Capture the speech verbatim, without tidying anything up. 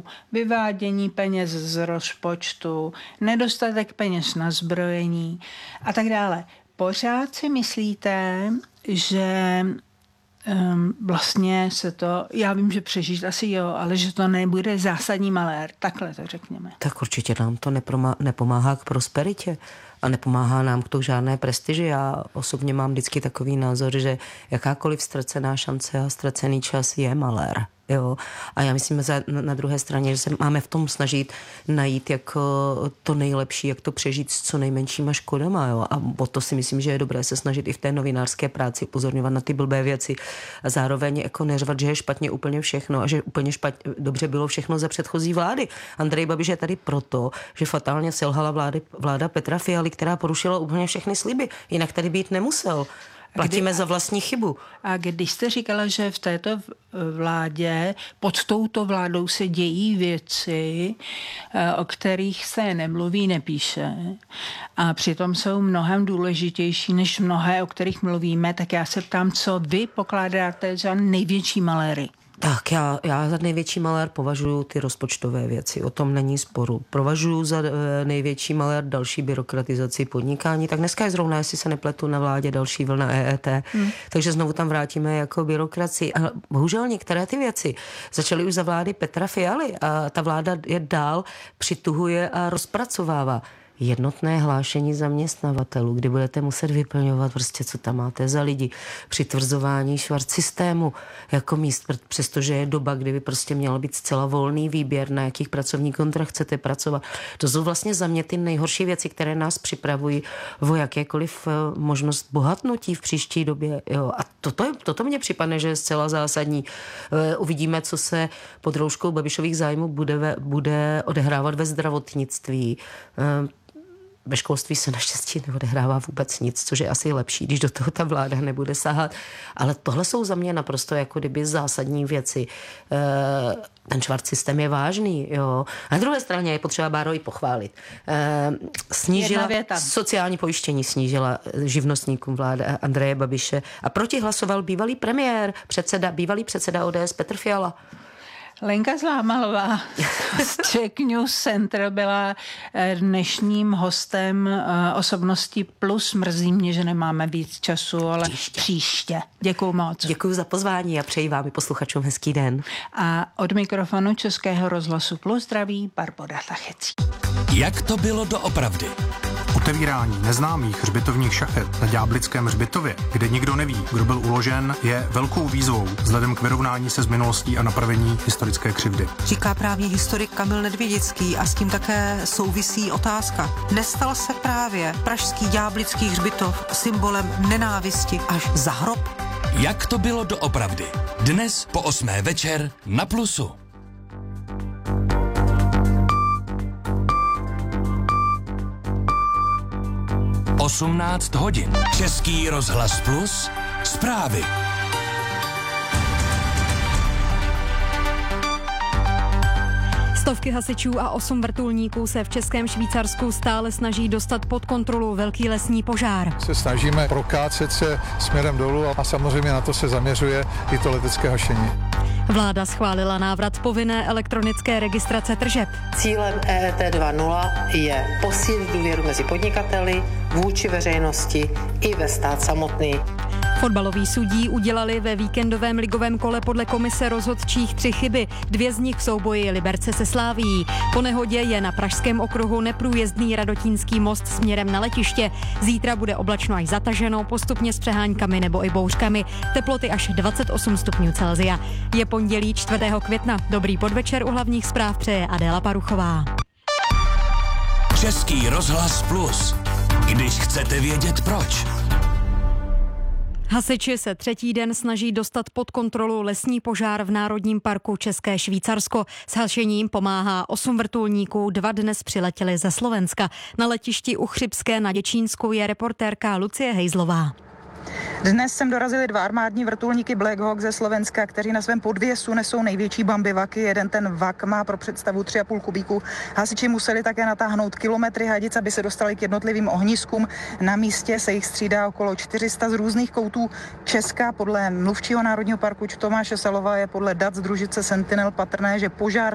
jsou vyvádění peněz z rozpočtu, nedostatek peněz na zbrojení a tak dále. Pořád si myslíte, že um, vlastně se to, já vím, že přežít asi jo, ale že to nebude zásadní malér, takhle to řekněme. Tak určitě nám to neproma- nepomáhá k prosperitě a nepomáhá nám k tomu žádné prestiži. Já osobně mám vždycky takový názor, že jakákoliv ztracená šance a ztracený čas je malér. Jo. A já myslím za, na, na druhé straně, že se máme v tom snažit najít jako to nejlepší, jak to přežít s co nejmenšíma škodama. Jo. A o to si myslím, že je dobré se snažit i v té novinářské práci upozorňovat na ty blbé věci a zároveň jako neřvat, že je špatně úplně všechno a že úplně špatně, dobře bylo všechno za předchozí vlády. Andrej Babiš je tady proto, že fatálně selhala vlády, vláda Petra Fialy, která porušila úplně všechny sliby. Jinak tady být nemusel. Platíme za vlastní chybu. A když jste říkala, že v této vládě, pod touto vládou se dějí věci, o kterých se nemluví, nepíše, a přitom jsou mnohem důležitější než mnohé, o kterých mluvíme, tak já se ptám, co vy pokládáte za největší maléry? Tak já, já za největší malér považuji ty rozpočtové věci, o tom není sporu. Považuji za největší malér další byrokratizaci podnikání, tak dneska je zrovna, jestli se nepletu, na vládě další vlna E E T, hmm. takže znovu tam vrátíme jako byrokracii. A bohužel některé ty věci začaly už za vlády Petra Fialy a ta vláda je dál přituhuje a rozpracovává. Jednotné hlášení zaměstnavatelů, kdy budete muset vyplňovat prostě, co tam máte za lidi, přitvrzování švart systému jako míst, přestože je doba, kdy by prostě měl být zcela volný výběr, na jakých pracovní kontrakt chcete pracovat. To jsou vlastně za mě ty nejhorší věci, které nás připravují o jakékoliv možnost bohatnutí v příští době. Jo. A toto, toto mně připadne, že je zcela zásadní. Uvidíme, co se pod rouškou Babišových zájmů bude, bude odehrávat ve zdravotnictví. Ve školství se naštěstí neodehrává vůbec nic, což je asi lepší, když do toho ta vláda nebude sahat. Ale tohle jsou za mě naprosto jako kdyby zásadní věci. Ten švart systém je vážný, jo. A na druhé straně je potřeba, Báro, i pochválit. Snížila sociální pojištění, snížila živnostníkům vláda Andreje Babiše a proti hlasoval bývalý premiér, předseda, bývalý předseda O D S Petr Fiala. Lenka Zlámalová z Czech News Center byla dnešním hostem Osobnosti plus. Mrzí mě, že nemáme víc času, ale příště. příště. Děkuju moc. Děkuju za pozvání a přeji vám i posluchačům hezký den. A od mikrofonu Českého rozhlasu Plus zdraví Barbora Tachecí. Jak to bylo doopravdy? Otevírání neznámých hřbitovních šachet na Ďáblickém hřbitově, kde nikdo neví, kdo byl uložen, je velkou výzvou vzhledem k vyrovnání se s minulostí a napravení historické křivdy. Říká právě historik Kamil Nedvědický a s tím také souvisí otázka. Nestal se právě pražský Ďáblický hřbitov symbolem nenávisti až za hrob? Jak to bylo doopravdy? Dnes po osmé večer na Plusu. osmnáct hodin. Český rozhlas Plus. Zprávy. Stovky hasičů a osm vrtulníků se v Českém Švýcarsku stále snaží dostat pod kontrolu velký lesní požár. Se snažíme prokácet se směrem dolů a samozřejmě na to se zaměřuje i to letecké hašení. Vláda schválila návrat povinné elektronické registrace tržeb. Cílem E E T dva tečka nula je posílit důvěru mezi podnikateli, vůči veřejnosti i ve stát samotný. Fotbaloví sudí udělali ve víkendovém ligovém kole podle komise rozhodčích tři chyby. Dvě z nich v souboji Liberce se Slavií. Po nehodě je na pražském okruhu neprůjezdný Radotínský most směrem na letiště. Zítra bude oblačno až zataženo, postupně s přeháňkami nebo i bouřkami. Teploty až dvacet osm stupňů Celsia. Je pondělí čtvrtého května. Dobrý podvečer, u hlavních zpráv přeje Adéla Paruchová. Český rozhlas Plus. Když chcete vědět proč. Hasiči se třetí den snaží dostat pod kontrolu lesní požár v Národním parku České Švýcarsko. S hašením pomáhá osm vrtulníků, dva dnes přiletěli ze Slovenska. Na letišti u Chřibské na Děčínsku je reportérka Lucie Hejzlová. Dnes sem dorazili dva armádní vrtulníky Black Hawk ze Slovenska, kteří na svém podvěsu nesou největší bambivaky. Jeden ten vak má pro představu tři a půl kubíku. Hasiči museli také natáhnout kilometry hadic, aby se dostali k jednotlivým ohniskům. Na místě se jich střídá okolo čtyři sta z různých koutů Česka. Podle mluvčího Národního parku Tomáše Salova je podle dat z družice Sentinel patrné, že požár